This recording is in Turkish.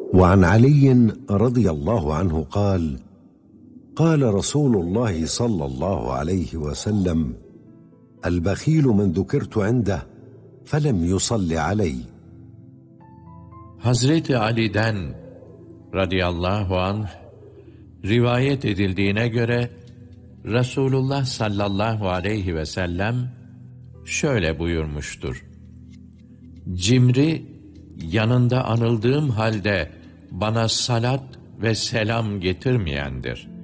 وعن علي رضي الله عنه قال: قال رسول الله صلى الله عليه وسلم: البخيل من ذكرت عنده فلم يصل علي. Hazreti Ali'den radıyallahu anh rivayet edildiğine göre Resulullah sallallahu aleyhi ve sellem şöyle buyurmuştur: Cimri, yanında anıldığım halde bana salat ve selam getirmeyendir.